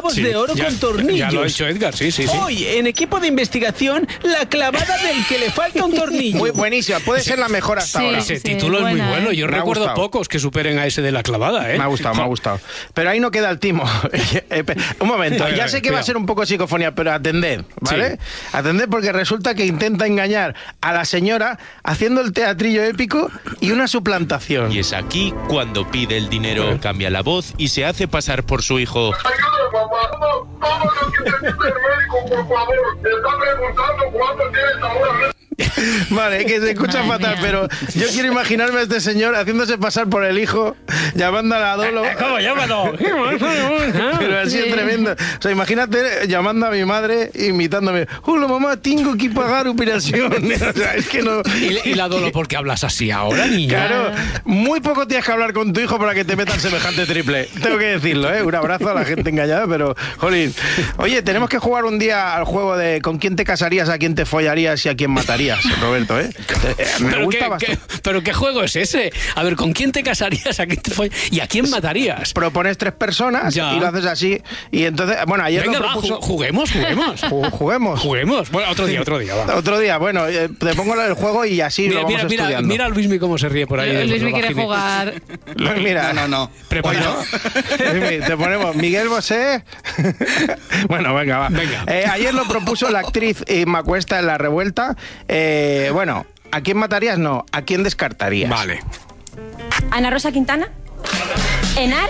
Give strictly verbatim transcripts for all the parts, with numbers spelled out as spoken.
clavos Sí, de oro ya, con tornillos. Ya lo ha hecho Edgar, sí, sí, sí. Hoy, en equipo de investigación, la clavada del que le falta un tornillo. Muy buenísima, puede ser la mejor hasta Sí. ahora. Ese Sí, título es muy buena, bueno. ¿eh? Yo Me ha recuerdo gustado. pocos que superen a ese de la clavada, ¿eh? Me ha gustado, me ha gustado. Pero ahí no queda el timo. Eh, pe- Un momento, A ver, a ya ver, sé que va a cuidado. ser un poco psicofonía, pero atended, ¿vale? Sí. Atended porque resulta que intenta engañar a la señora haciendo el teatrillo épico y una suplantación. Y es aquí cuando pide el dinero, cambia la voz y se hace pasar por su hijo. Ayuda, papá. Todo, todo lo que te dice el médico, por favor. Te está preguntando cuánto tienes ahora. Vale, que se escucha Madre fatal, mía. pero yo quiero imaginarme a este señor haciéndose pasar por el hijo, llamando a la Dolo. ¿Cómo llámalo? Pero así es Sí. tremendo. O sea, imagínate llamando a mi madre, imitándome. Hola, mamá, tengo que pagar operación. O sea, es que no... Y, y la Dolo, ¿por qué hablas así ahora, niña? Claro, muy poco tienes que hablar con tu hijo para que te metan semejante triple. Tengo que decirlo, ¿eh? Un abrazo a la gente engañada, pero, jolín. Oye, tenemos que jugar un día al juego de con quién te casarías, a quién te follarías y a quién matarías, Roberto, ¿eh? Eh, Me ¿Pero gusta qué, bastante. qué- ¿Pero qué juego es ese? A ver, ¿con quién te casarías? ¿A quién te foll- ¿Y a quién matarías? Propones tres personas Ya. y lo haces así. Y entonces, bueno, ayer Venga, lo va, propuso... ju- juguemos, juguemos. Ju- Juguemos. Juguemos. Bueno, otro día, otro día, va. Otro día, bueno, eh, te pongo el juego y así Mira, lo vamos mira, mira, estudiando. mira a Luismi cómo se ríe por ahí. de Luis me los quiere vagines. jugar. Mira, No, no, no. Preparado. Luismi, te ponemos Miguel Bosé. Bueno, venga, va. Venga. Eh, ayer lo propuso la actriz Inma Cuesta en La Revuelta. Eh, bueno, ¿a quién matarías? No, ¿a quién descartarías? Vale. Ana Rosa Quintana, Enar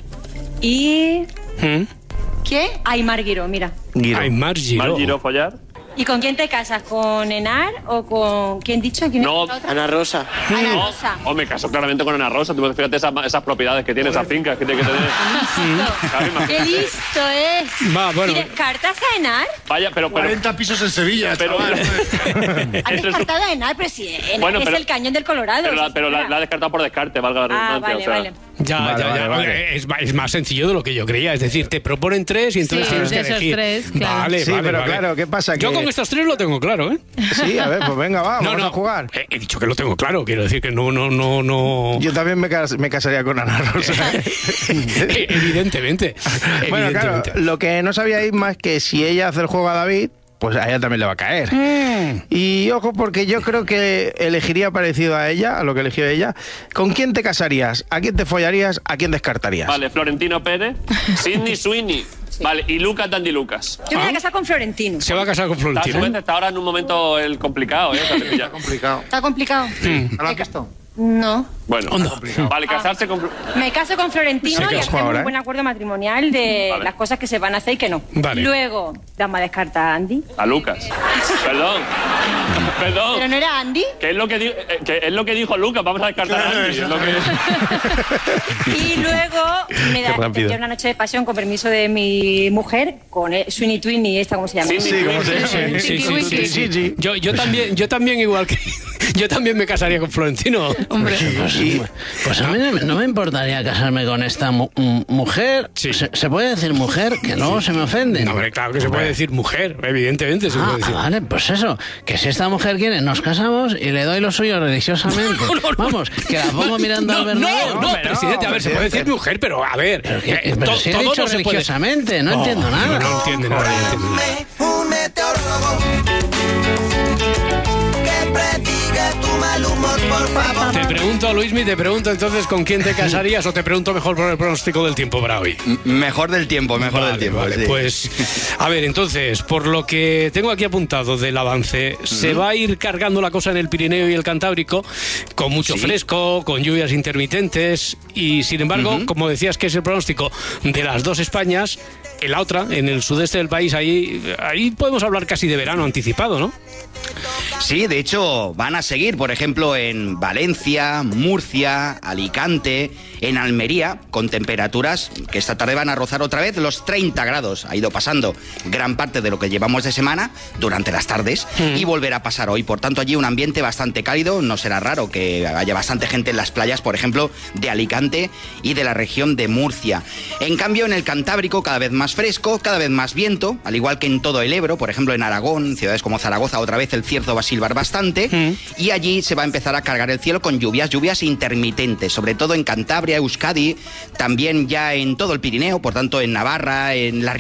y... ¿Mm? ¿Qué? Aymar Guiró, mira. Guiro. Aymar Giró. ¿Mal giro follar? ¿Y con quién te casas? ¿Con Enar o con... ¿Quién dicho? ¿Quién No, es la otra? Ana Rosa. Ana No, Rosa. oh, me caso claramente con Ana Rosa. Tú fíjate esas, esas propiedades que tiene, esas fincas que tiene que tener. Claro, ¡Qué imagínate. listo es! Va, bueno. ¿Y descartas a Enar? Vaya, pero... pero cuarenta pisos en Sevilla, pero, chaval. ¿Has Eso es- descartado a Enar? Pero si Enar Bueno, es pero- el cañón del Colorado. pero la, sí, pero la, señora. la ha descartado por descarte, valga la Ah, redundancia. vale, o sea, vale. Ya, Vale, ya, vale, ya. vale. Es, ma- es más sencillo de lo que yo creía. Es decir, te proponen tres y entonces Sí, tienes de que esos elegir. tres, claro. Vale, Sí, vale, pero vale. claro, ¿qué pasa? Yo Que- con estos tres lo tengo claro, ¿eh? Sí, a ver, pues venga, va, No, vamos no. a jugar. He, he dicho que lo tengo claro. Quiero decir que no, no, no, no. Yo también me, cas- me casaría con Ana Rosa. Eh, Evidentemente. Bueno, claro, Evidentemente. lo que no sabía Isma es que si ella hace el juego a David, pues a ella también le va a caer. Y ojo, porque yo creo que elegiría parecido a ella, a lo que eligió ella. ¿Con quién te casarías? ¿A quién te follarías? ¿A quién descartarías? Vale, Florentino Pérez, Sidney Sweeney. Vale, y Lucas Dandy Lucas. Yo me voy a casar con Florentino. Se va a casar con Está, a su Florentino. vez, está ahora en un momento el complicado, ¿eh? O sea, que ya- Complicado. ¿Está complicado? ¿Lo has visto? No. Bueno, Onda. vale, casarse con... Me caso con Florentino Se y casó hacemos ahora, un ¿eh? buen acuerdo matrimonial de Vale. las cosas que se van a hacer y que no. Vale. Luego, Dama descarta a Andy. A Lucas. Perdón. Perdón. ¿Pero no era Andy? ¿Qué es lo que, di- eh, que es lo que dijo Lucas? Vamos a descartar a Andy. Es lo que... Y luego me da rápido. tendría una noche de pasión con permiso de mi mujer, con el Sweeney Twinny, esta, ¿cómo se llama? Sidney Sí, como se Sweeney. dice. Sí, sí, sí, sí, sí. sí. Yo, yo también, yo también igual que yo también me casaría con Florentino. Hombre. Y- Pues a mí no, no me importaría casarme con esta mu- m- mujer. Sí. Se, se puede decir mujer, que luego se me ofenden. No, hombre, claro que se puede decir mujer, evidentemente se Ah, puede decir. vale, pues eso, que si esta mujer quiere, nos casamos y le doy lo suyo religiosamente. No, no, no. Vamos, que la pongo mirando no, al Bernabéu. no, no, hombre, no, presidente, a ver, se puede presidente. decir mujer, pero a ver, Pero, que- eh, pero to- si he todo dicho no se puede. religiosamente, no entiendo No, nada. no entiende nada, no entiende nada. Un meteorólogo que prediga tu mal humor, por favor. Te pregunto, Luismi, te pregunto entonces con quién te casarías o te pregunto mejor por el pronóstico del tiempo para hoy. M- Mejor del tiempo, mejor Vale, del tiempo. vale, sí. pues a ver, entonces, por lo que tengo aquí apuntado del avance, se va a ir cargando la cosa en el Pirineo y el Cantábrico, con mucho Sí. fresco, con lluvias intermitentes, y sin embargo, Ujú. como decías que es el pronóstico de las dos Españas, en la otra, en el sudeste del país, ahí, ahí podemos hablar casi de verano anticipado, ¿no? Sí, de hecho, van a seguir, por ejemplo, en Valencia, Murcia, Alicante, en Almería, con temperaturas que esta tarde van a rozar otra vez los treinta grados. Ha ido pasando gran parte de lo que llevamos de semana durante las tardes y volverá a pasar hoy. Por tanto, allí un ambiente bastante cálido. No será raro que haya bastante gente en las playas, por ejemplo, de Alicante y de la región de Murcia. En cambio, en el Cantábrico, cada vez más fresco, cada vez más viento, al igual que en todo el Ebro, por ejemplo, en Aragón, ciudades como Zaragoza, otra vez el cierzo va a silbar bastante, y allí se va a empezar a cargar el cielo con lluvias, lluvias intermitentes, sobre todo en Cantabria, Euskadi, también ya en todo el Pirineo, por tanto en Navarra, en la